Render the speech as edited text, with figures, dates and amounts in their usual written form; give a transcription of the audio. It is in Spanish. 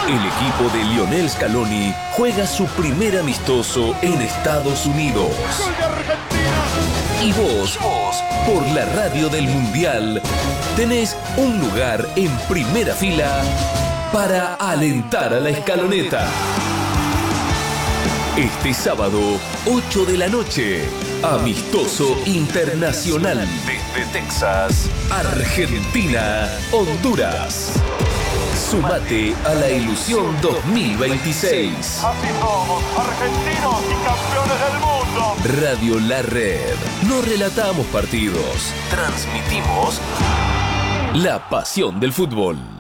El equipo de Lionel Scaloni juega su primer amistoso en Estados Unidos. Y vos, por la radio del Mundial, tenés un lugar en primera fila para alentar a la escaloneta. Este sábado, 8 de la noche, amistoso internacional desde Texas, Argentina, Honduras. Sumate a la ilusión 2026. Así somos, argentinos y campeones del mundo. Radio La Red. No relatamos partidos, transmitimos la pasión del fútbol.